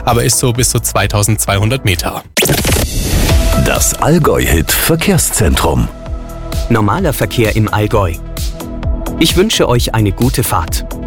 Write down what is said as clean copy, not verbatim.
aber ist so bis zu 2200 Meter. Das Allgäu-Hit Verkehrszentrum. Normaler Verkehr im Allgäu. Ich wünsche euch eine gute Fahrt.